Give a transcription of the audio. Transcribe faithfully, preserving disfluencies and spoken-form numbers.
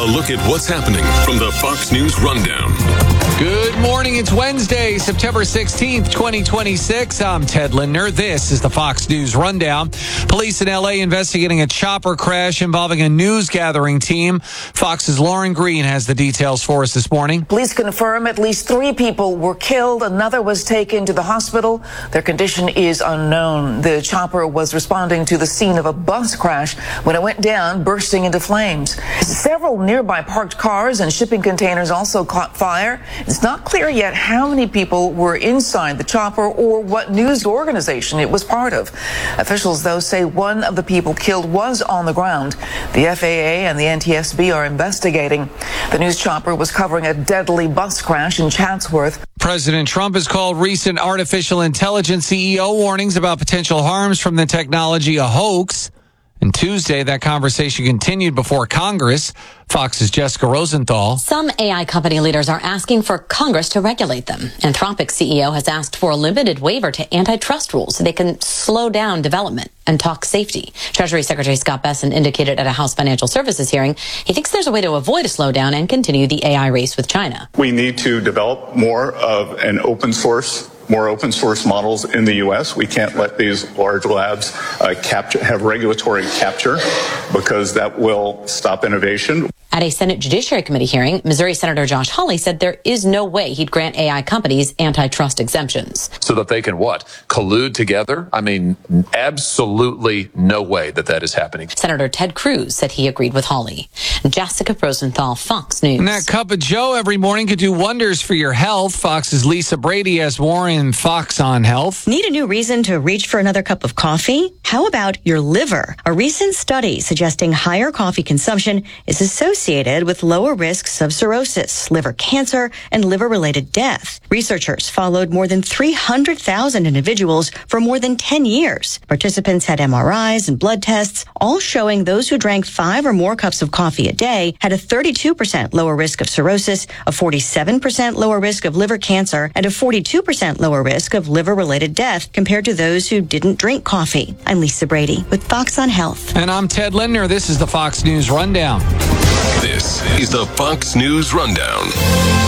look at what's happening from the Fox News Rundown. Good morning. It's Wednesday, September sixteenth, twenty twenty-six. I'm Ted Lindner. This is the Fox News Rundown. Police in L A investigating a chopper crash involving a news gathering team. Fox's Lauren Green has the details for us this morning. Police confirm at least three people were killed. Another was taken to the hospital. Their condition is unknown. The chopper was responding to the scene of a bus crash when it went down, bursting into flames. Several nearby parked cars and shipping containers also caught fire. It's not clear yet how many people were inside the chopper or what news organization it was part of. Officials, though, say one of the people killed was on the ground. The F A A and the N T S B are investigating. The news chopper was covering a deadly bus crash in Chatsworth. President Trump has called recent artificial intelligence C E O warnings about potential harms from the technology a hoax. And Tuesday, that conversation continued before Congress. Fox's Jessica Rosenthal. Some A I company leaders are asking for Congress to regulate them. Anthropic C E O has asked for a limited waiver to antitrust rules so they can slow down development and talk safety. Treasury Secretary Scott Bessent indicated at a House Financial Services hearing he thinks there's a way to avoid a slowdown and continue the A I race with China. We need to develop more of an open source more open source models in the U S. We can't let these large labs uh, capture, have regulatory capture because that will stop innovation. At a Senate Judiciary Committee hearing, Missouri Senator Josh Hawley said there is no way he'd grant A I companies antitrust exemptions. So that they can what? Collude together? I mean, absolutely no way that that is happening. Senator Ted Cruz said he agreed with Hawley. Jessica Rosenthal, Fox News. And that cup of Joe every morning could do wonders for your health. Fox's Lisa Brady has more in Fox on Health. Need a new reason to reach for another cup of coffee? How about your liver? A recent study suggesting higher coffee consumption is associated with lower risks of cirrhosis, liver cancer, and liver-related death. Researchers followed more than three hundred thousand individuals for more than ten years. Participants had M R Is and blood tests, all showing those who drank five or more cups of coffee a day had a thirty-two percent lower risk of cirrhosis, a forty-seven percent lower risk of liver cancer, and a forty-two percent lower risk of liver-related death compared to those who didn't drink coffee. I'm Lisa Brady with Fox on Health. And I'm Ted Lindner. This is the Fox News Rundown. This is the Fox News Rundown.